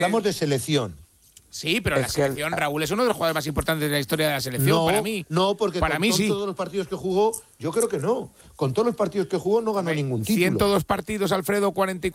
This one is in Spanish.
Hablamos de selección. Sí, pero la selección, Raúl, es uno de los jugadores más importantes de la historia de la selección, No, para mí. No, porque para con mí sí. todos los partidos que jugó, yo creo que no. Con todos los partidos que jugó no ganó ningún título. 102 partidos, Alfredo, 44.